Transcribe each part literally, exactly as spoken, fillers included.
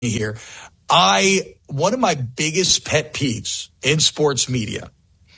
here. I, one of my biggest pet peeves in sports media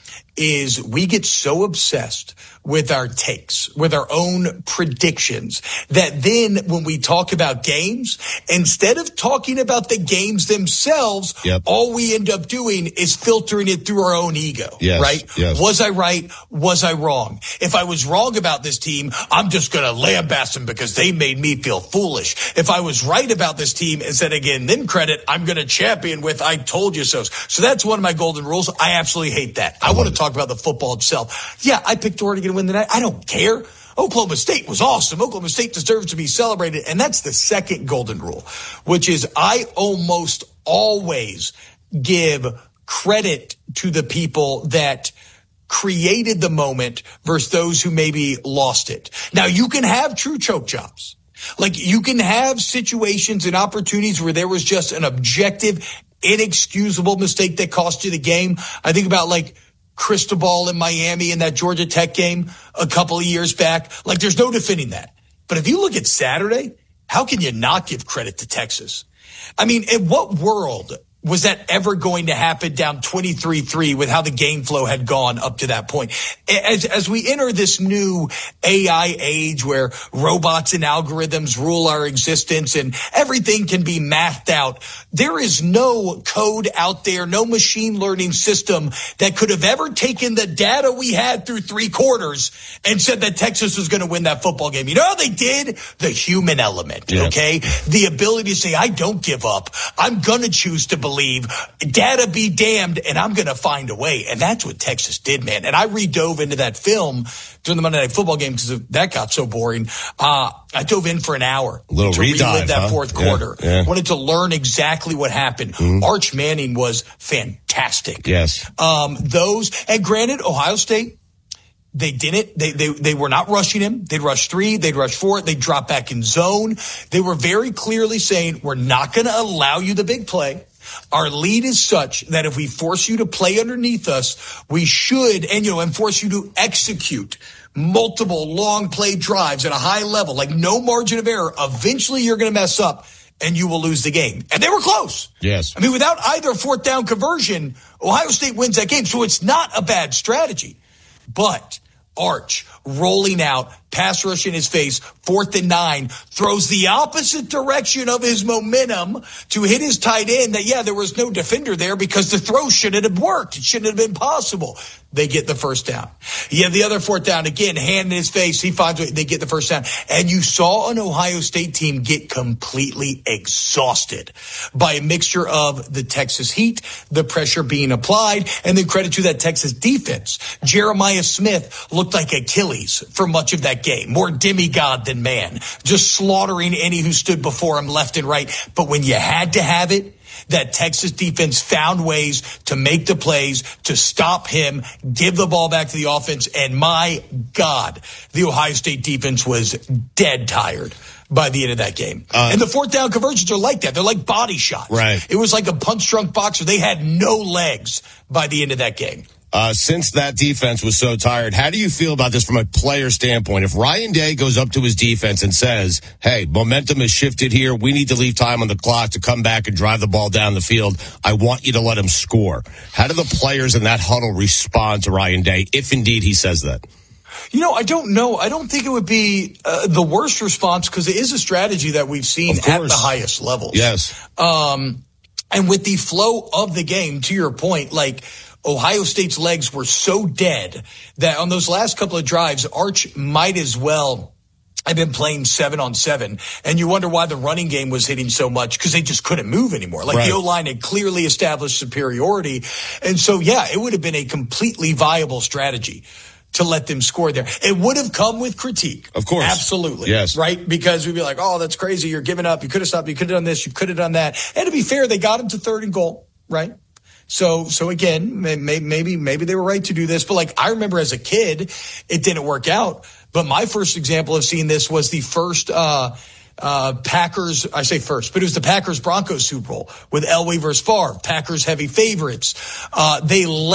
is we get so obsessed with our takes, with our own predictions, that then when we talk about games, instead of talking about the games themselves, yep. all we end up doing is filtering it through our own ego, yes, right? Yes. Was I right? Was I wrong? If I was wrong about this team, I'm just going to lambast them because they made me feel foolish. If I was right about this team, instead of getting them credit, I'm going to champion with I told you so. So that's one of my golden rules. I absolutely hate that. I, I want to talk about the football itself. Yeah, I picked Oregon to win tonight. I don't care. Oklahoma State was awesome. Oklahoma State deserves to be celebrated. And that's the second golden rule, which is I almost always give credit to the people that created the moment versus those who maybe lost it. Now, you can have true choke jobs. Like, you can have situations and opportunities where there was just an objective, inexcusable mistake that cost you the game. I think about, like, Cristobal in Miami in that Georgia Tech game a couple of years back. Like, there's no defending that. But if you look at Saturday, how can you not give credit to Texas? I mean, in what world was that ever going to happen down twenty-three three with how the game flow had gone up to that point? As, as we enter this new A I age where robots and algorithms rule our existence and everything can be mathed out, there is no code out there, no machine learning system that could have ever taken the data we had through three quarters and said that Texas was going to win that football game. You know how they did? The human element, yeah. Okay? The ability to say, I don't give up. I'm going to choose to believe. Believe data be damned, and I'm going to find a way. And that's what Texas did, man. And I re-dove into that film during the Monday Night Football game because that got so boring. Uh, I dove in for an hour a little to re-dive, relive that huh? fourth yeah, quarter. Yeah. Wanted to learn exactly what happened. Mm-hmm. Arch Manning was fantastic. Yes. Um, those, and granted, Ohio State, They didn't. They, they, they were not rushing him. They'd rush three. They'd rush four. They'd drop back in zone. They were very clearly saying, we're not going to allow you the big play. Our lead is such that if we force you to play underneath us, we should, and, you know, and force you to execute multiple long play drives at a high level, like no margin of error. Eventually you're going to mess up and you will lose the game. And they were close. Yes. I mean, without either fourth down conversion, Ohio State wins that game. So it's not a bad strategy, but Arch rolling out, pass rush in his face, fourth and nine, throws the opposite direction of his momentum to hit his tight end that, yeah, there was no defender there because the throw shouldn't have worked. It shouldn't have been possible. They get the first down. You have the other fourth down, again, hand in his face. He finds it. They get the first down. And you saw an Ohio State team get completely exhausted by a mixture of the Texas heat, the pressure being applied, and then credit to that Texas defense. Jeremiah Smith looked like Achilles for much of that game. More demigod than man. Just slaughtering any who stood before him left and right. But when you had to have it, that Texas defense found ways to make the plays, to stop him, give the ball back to the offense. And my God, the Ohio State defense was dead tired by the end of that game. Uh, and the fourth down conversions are like that. They're like body shots. Right. It was like a punch-drunk boxer. They had no legs by the end of that game. Uh, since that defense was so tired, how do you feel about this from a player standpoint? If Ryan Day goes up to his defense and says, hey, momentum has shifted here. We need to leave time on the clock to come back and drive the ball down the field. I want you to let him score. How do the players in that huddle respond to Ryan Day, if indeed he says that? You know, I don't know. I don't think it would be uh, the worst response because it is a strategy that we've seen at the highest levels. Yes. Um, and with the flow of the game, to your point, like, Ohio State's legs were so dead that on those last couple of drives, Arch might as well have been playing seven on seven. And you wonder why the running game was hitting so much because they just couldn't move anymore. Like right. The O-line had clearly established superiority. And so, yeah, it would have been a completely viable strategy to let them score there. It would have come with critique. Of course. Absolutely. Yes. Right? Because we'd be like, oh, that's crazy. You're giving up. You could have stopped. You could have done this. You could have done that. And to be fair, they got him to third and goal, right? So, so again, maybe, maybe they were right to do this, but like I remember as a kid, it didn't work out. But my first example of seeing this was the first, uh, uh, Packers, I say first, but it was the Packers Broncos Super Bowl with Elway versus Favre, Packers heavy favorites. Uh, they let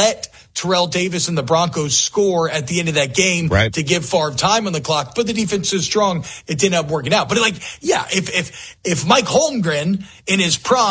Terrell Davis and the Broncos score at the end of that game right. to give Favre time on the clock, but the defense is strong. It didn't end up working out. But like, yeah, if if if Mike Holmgren in his prime